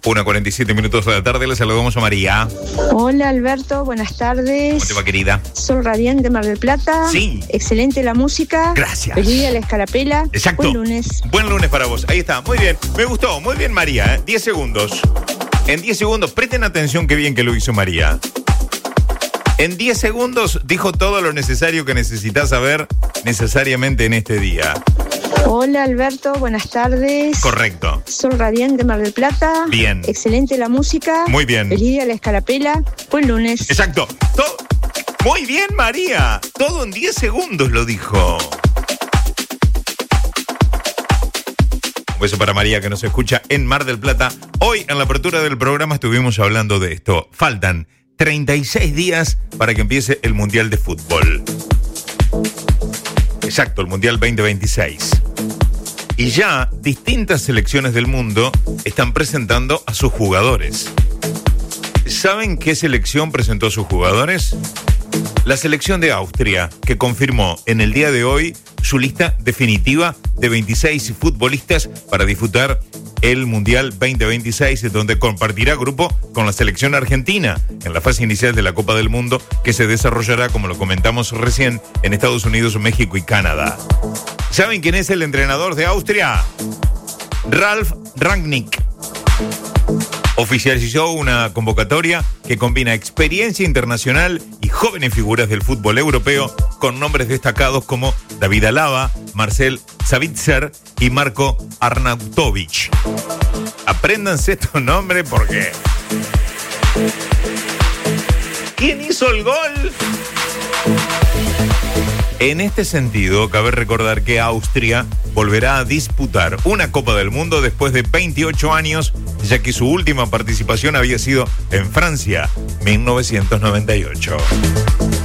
1:47 de la tarde, le saludamos a María. Hola Alberto, buenas tardes. ¿Cómo te va, querida? Sol radiante, Mar del Plata. Sí. Excelente la música. Gracias. Feliz día a la escarapela. Exacto. Buen lunes. Buen lunes para vos. Ahí está, muy bien. Me gustó, muy bien María. 10 segundos. En 10 segundos, presten atención qué bien que lo hizo María. En 10 segundos dijo todo lo necesario que necesitas saber necesariamente en este día. Hola Alberto, buenas tardes. Correcto. Sol radiante, Mar del Plata. Bien. Excelente la música. Muy bien. Feliz día a la escarapela. Buen lunes. Exacto. Muy bien, María. Todo en 10 segundos lo dijo. Un beso para María que nos escucha en Mar del Plata. Hoy en la apertura del programa estuvimos hablando de esto. Faltan 36 días para que empiece el Mundial de Fútbol. Exacto, el Mundial 2026. Y ya distintas selecciones del mundo están presentando a sus jugadores. ¿Saben qué selección presentó a sus jugadores? La selección de Austria, que confirmó en el día de hoy su lista definitiva de 26 futbolistas para disputar el Mundial 2026, donde compartirá grupo con la selección argentina en la fase inicial de la Copa del Mundo, que se desarrollará, como lo comentamos recién, en Estados Unidos, México y Canadá. ¿Saben quién es el entrenador de Austria? Ralf Rangnick. Oficializó una convocatoria que combina experiencia internacional y jóvenes figuras del fútbol europeo con nombres destacados como David Alaba, Marcel Sabitzer y Marko Arnautovic. Apréndanse estos nombres porque... ¿Quién hizo el gol? En este sentido, cabe recordar que Austria volverá a disputar una Copa del Mundo después de 28 años, ya que su última participación había sido en Francia, 1998.